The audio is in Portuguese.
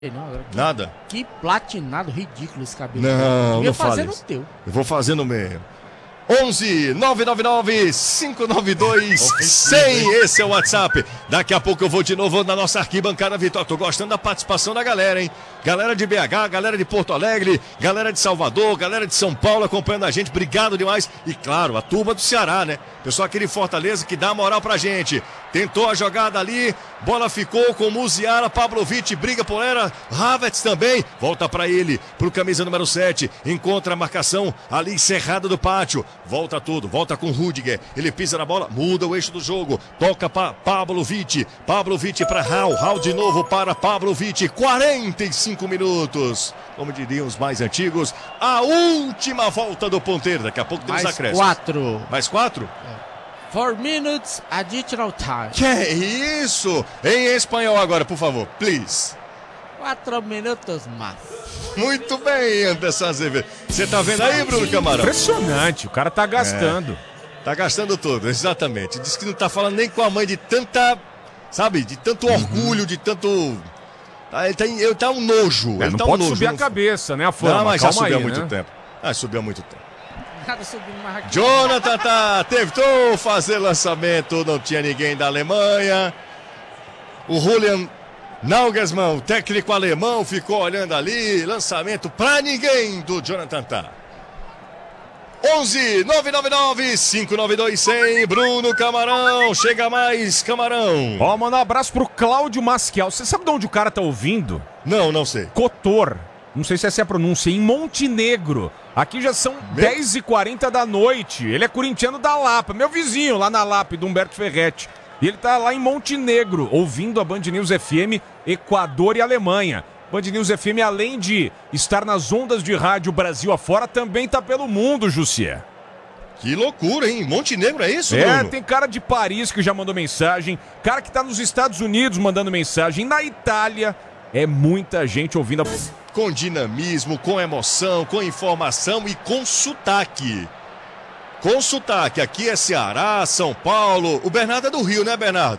Não, agora Nada? Que platinado ridículo esse cabelo. Não, não fazer fale no isso. teu. Eu vou fazer no meu. 11 999 592 100. Esse é o WhatsApp. Daqui a pouco eu vou de novo na nossa arquibancada Vitória. Tô gostando da participação da galera, hein? Galera de BH, galera de Porto Alegre, galera de Salvador, galera de São Paulo acompanhando a gente. Obrigado demais. E claro, a turma do Ceará, né? Pessoal aqui de Fortaleza que dá moral pra gente. Tentou a jogada ali, bola ficou com Musiala, Pavlovic briga por ela, Havertz também, volta pra ele, pro camisa número 7, encontra a marcação ali encerrada do pátio, volta tudo, volta com Rudiger, ele pisa na bola, muda o eixo do jogo, toca para Pavlovic para Raul de novo para Pavlovic, 45 minutos, como diriam os mais antigos, a última volta do ponteiro, daqui a pouco tem os acréscimos. Mais 4? 4 minutes additional time. Que é isso? Em espanhol agora, por favor, please. 4 minutos mais. Muito bem, Anderson Azevedo. Você tá vendo aí, Bruno Camarão? Impressionante, o cara tá gastando. Tá gastando tudo, exatamente. Diz que não tá falando nem com a mãe de tanta, sabe, de tanto orgulho, de tanto... Ele tá um nojo. Ele não tá pode um nojo, subir a cabeça, né, a fama. Não, mas já Calma subiu aí, há muito né? tempo. Subiu há muito tempo. Nada subindo mais aqui. Jonathan tentou fazer lançamento, não tinha ninguém da Alemanha. O Julian Nagelsmann, o técnico alemão, ficou olhando ali. Lançamento pra ninguém do Jonathan Tah. 11 999 592 100. Bruno Camarão, chega mais, Camarão. Ó, manda um abraço pro Cláudio Maschial. Você sabe de onde o cara tá ouvindo? Não sei. Kotor. Não sei se essa é a pronúncia, em Montenegro. Aqui já são 10h40 da noite. Ele é corintiano da Lapa, meu vizinho lá na Lapa, do Humberto Ferretti. E ele tá lá em Montenegro, ouvindo a Band News FM, Equador e Alemanha. Band News FM, além de estar nas ondas de rádio Brasil afora, também tá pelo mundo, Jussier. Que loucura, hein? Montenegro, é isso, Bruno? Bruno? Tem cara de Paris que já mandou mensagem, cara que tá nos Estados Unidos mandando mensagem, na Itália, é muita gente ouvindo a... Com dinamismo, com emoção, com informação e com sotaque. Com sotaque. Aqui é Ceará, São Paulo. O Bernardo é do Rio, né, Bernardo?